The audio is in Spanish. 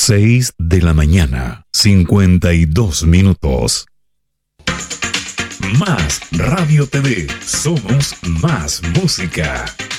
6 de la mañana, 52 minutos. Más Radio TV, somos más música.